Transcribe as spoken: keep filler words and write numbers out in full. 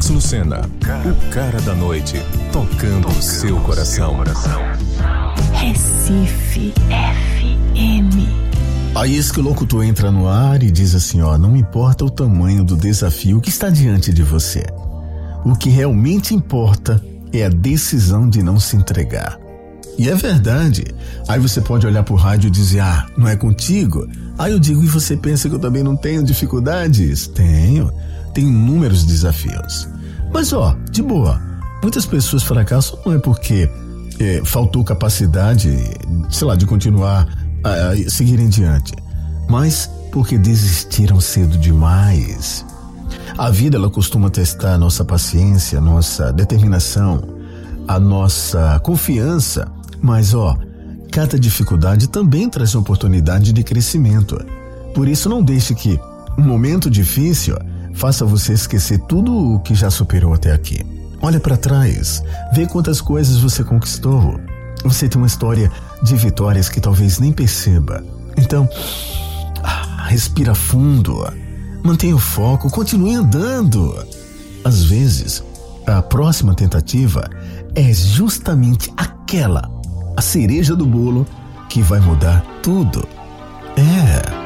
Carlos Lucena, o cara da noite, tocando o seu coração. Recife F M. Aí esse que o locutor entra no ar e diz assim, ó, não importa o tamanho do desafio que está diante de você. O que realmente importa é a decisão de não se entregar. E é verdade. Aí você pode olhar pro rádio e dizer, ah, não é contigo? Aí eu digo, e você pensa que eu também não tenho dificuldades? Tenho. Tenho inúmeros desafios. Mas ó, de boa, muitas pessoas fracassam não é porque é, faltou capacidade, sei lá, de continuar a, a seguir em diante, mas porque desistiram cedo demais. A vida, ela costuma testar a nossa paciência, a nossa determinação, a nossa confiança, mas ó, cada dificuldade também traz uma oportunidade de crescimento. Por isso não deixe que um momento difícil faça você esquecer tudo o que já superou até aqui. Olha para trás, vê quantas coisas você conquistou. Você tem uma história de vitórias que talvez nem perceba. Então, respira fundo, mantenha o foco, continue andando. Às vezes, a próxima tentativa é justamente aquela, a cereja do bolo, que vai mudar tudo. É...